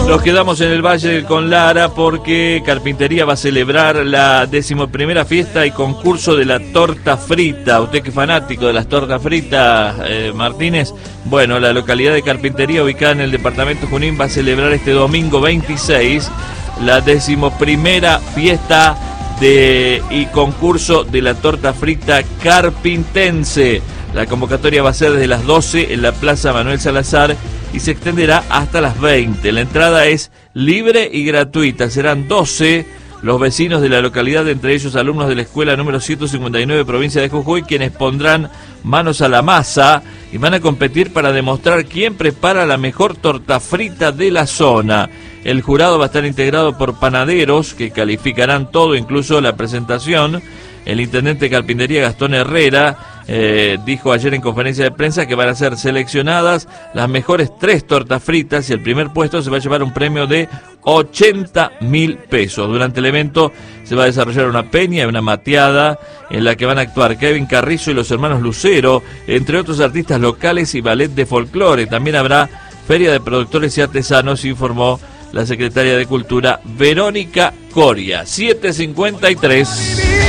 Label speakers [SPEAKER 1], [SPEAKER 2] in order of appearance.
[SPEAKER 1] Nos quedamos en el Valle con Lara porque Carpintería va a celebrar la 11ª fiesta y concurso de la torta frita. Usted que es fanático de las tortas fritas, Martínez. Bueno, la localidad de Carpintería, ubicada en el departamento Junín, va a celebrar este domingo 26 la 11ª fiesta y concurso de la torta frita carpintense. La convocatoria va a ser desde las 12 en la Plaza Manuel Salazar y se extenderá hasta las 20. La entrada es libre y gratuita. Serán 12 los vecinos de la localidad, entre ellos alumnos de la escuela número 159, provincia de Jujuy, quienes pondrán manos a la masa y van a competir para demostrar quién prepara la mejor torta frita de la zona. El jurado va a estar integrado por panaderos que calificarán todo, incluso la presentación. El intendente de Carpintería, Gastón Herrera, dijo ayer en conferencia de prensa que van a ser seleccionadas las mejores 3 tortas fritas y el primer puesto se va a llevar un premio de 80.000 pesos. Durante el evento se va a desarrollar una peña y una mateada en la que van a actuar Kevin Carrizo y los hermanos Lucero, entre otros artistas locales y ballet de folclore. También habrá feria de productores y artesanos, informó la secretaria de Cultura, Verónica Coria. 7:53.